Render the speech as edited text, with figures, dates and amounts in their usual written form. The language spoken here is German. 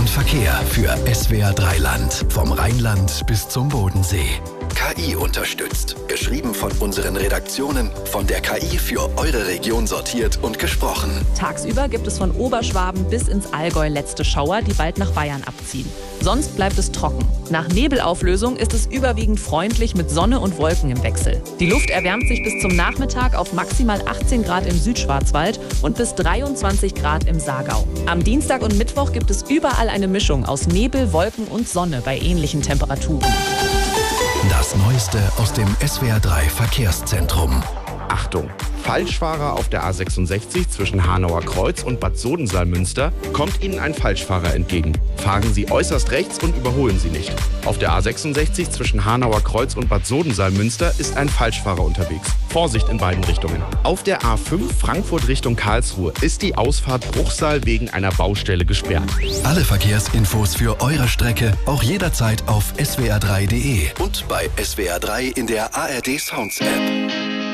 und Verkehr für SWR 3 Land. Vom Rheinland bis zum Bodensee. KI unterstützt. Geschrieben von unseren Redaktionen, von der KI für eure Region sortiert und gesprochen. Tagsüber gibt es von Oberschwaben bis ins Allgäu letzte Schauer, die bald nach Bayern abziehen. Sonst bleibt es trocken. Nach Nebelauflösung ist es überwiegend freundlich mit Sonne und Wolken im Wechsel. Die Luft erwärmt sich bis zum Nachmittag auf maximal 18 Grad im Südschwarzwald und bis 23 Grad im Saargau. Am Dienstag und Mittwoch gibt es überall eine Mischung aus Nebel, Wolken und Sonne bei ähnlichen Temperaturen. Das Neueste aus dem SWR 3 Verkehrszentrum. Achtung! Falschfahrer auf der A66 zwischen Hanauer Kreuz und Bad Sodensalmünster kommt Ihnen ein Falschfahrer entgegen. Fahren Sie äußerst rechts und überholen Sie nicht. Auf der A66 zwischen Hanauer Kreuz und Bad Sodensalmünster ist ein Falschfahrer unterwegs. Vorsicht in beiden Richtungen. Auf der A5 Frankfurt Richtung Karlsruhe ist die Ausfahrt Bruchsal wegen einer Baustelle gesperrt. Alle Verkehrsinfos für eure Strecke auch jederzeit auf swr3.de und bei SWR 3 in der ARD Sounds App.